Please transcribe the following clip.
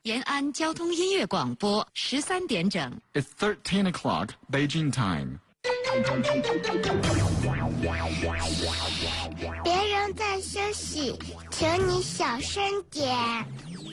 延安交通音乐广播13点整。 It's 13 o'clock Beijing time. 别人在休息，请你小声点。